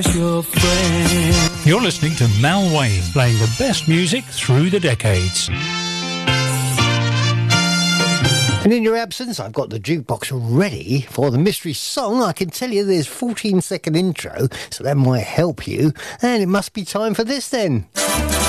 You're listening to Mal Wayne, playing the best music through the decades. And in your absence, I've got the jukebox ready for the mystery song. I can tell you there's 14-second intro, so that might help you. And it must be time for this then.